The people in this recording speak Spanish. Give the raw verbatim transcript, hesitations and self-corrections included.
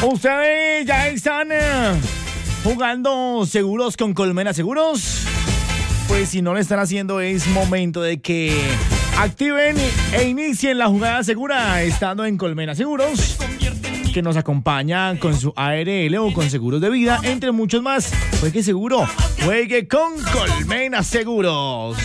Ustedes ya están eh, jugando seguros con Colmena Seguros. Pues si no lo están haciendo, es momento de que activen e inicien la jugada segura estando en Colmena Seguros, que nos acompaña con su A R L o con seguros de vida, entre muchos más. Juegue seguro, juegue con Colmena Seguros.